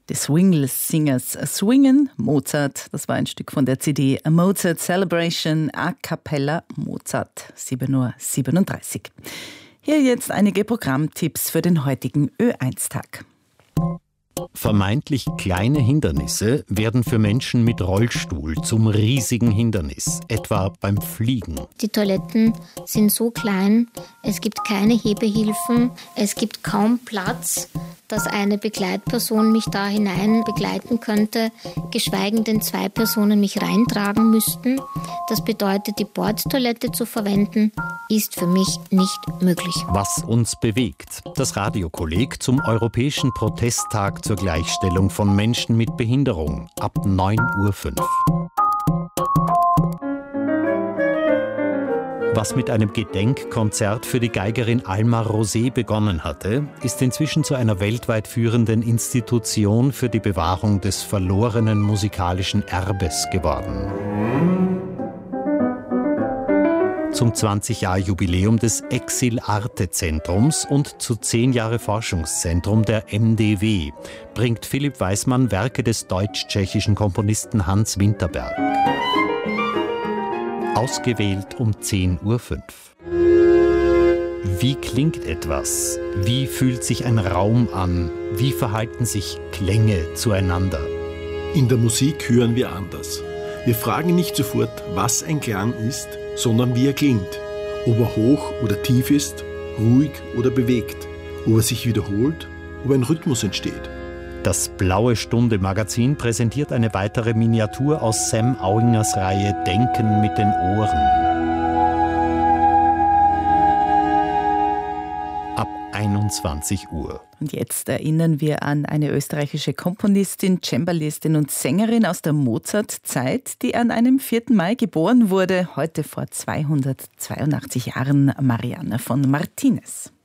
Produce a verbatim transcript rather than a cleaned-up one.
The Swingless Singers Swingen, Mozart. Das war ein Stück von der C D A Mozart Celebration a cappella Mozart, sieben Uhr siebenunddreißig. Hier jetzt einige Programmtipps für den heutigen Ö eins Tag. Vermeintlich kleine Hindernisse werden für Menschen mit Rollstuhl zum riesigen Hindernis, etwa beim Fliegen. Die Toiletten sind so klein, es gibt keine Hebehilfen, es gibt kaum Platz, dass eine Begleitperson mich da hinein begleiten könnte, geschweige denn zwei Personen mich reintragen müssten. Das bedeutet, die Bordtoilette zu verwenden, ist für mich nicht möglich. Was uns bewegt. Das Radiokolleg zum Europäischen Protesttag zur Gleichstellung von Menschen mit Behinderung ab neun Uhr fünf. Was mit einem Gedenkkonzert für die Geigerin Alma Rosé begonnen hatte, ist inzwischen zu einer weltweit führenden Institution für die Bewahrung des verlorenen musikalischen Erbes geworden. Zum zwanzig-Jahr-Jubiläum des Exil-Arte-Zentrums und zu zehn Jahre Forschungszentrum der M D W bringt Philipp Weismann Werke des deutsch-tschechischen Komponisten Hans Winterberg. Ausgewählt um zehn Uhr fünf. Wie klingt etwas? Wie fühlt sich ein Raum an? Wie verhalten sich Klänge zueinander? In der Musik hören wir anders. Wir fragen nicht sofort, was ein Klang ist, sondern wie er klingt. Ob er hoch oder tief ist, ruhig oder bewegt, ob er sich wiederholt, ob ein Rhythmus entsteht. Das Blaue Stunde Magazin präsentiert eine weitere Miniatur aus Sam Auingers Reihe Denken mit den Ohren. Ab einundzwanzig Uhr. Und jetzt erinnern wir an eine österreichische Komponistin, Cembalistin und Sängerin aus der Mozart-Zeit, die an einem vierten Mai geboren wurde, heute vor zweihundertzweiundachtzig Jahren, Marianna von Martinez.